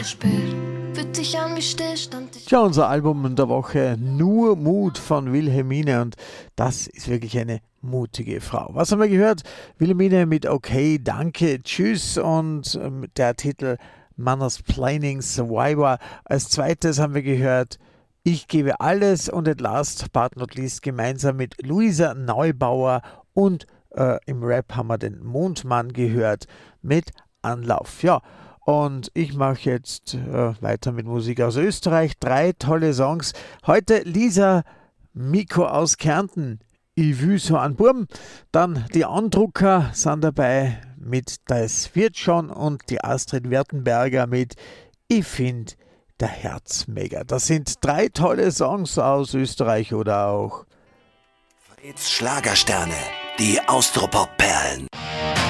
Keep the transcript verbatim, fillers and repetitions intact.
spür, wie du dich an mich stehst und ich... Tja, unser Album der Woche Nur Mut von Wilhelmine, und das ist wirklich eine mutige Frau. Was haben wir gehört? Wilhelmine mit Okay, danke, tschüss, und ähm, der Titel Mansplaining Survivor. Als zweites haben wir gehört Ich gebe alles, und at last but not least gemeinsam mit Luisa Neubauer und äh, im Rap haben wir den Mondmann gehört mit Anlauf. Ja, und ich mache jetzt äh, weiter mit Musik aus Österreich. Drei tolle Songs. Heute Lisa Miko aus Kärnten, Ich will so an Burm. Dann die Andrucker sind dabei mit Das wird schon, und die Astrid Wertenberger mit Ich find der Herz mega. Das sind drei tolle Songs aus Österreich oder auch Fritz Schlagersterne, die Austropop-Perlen.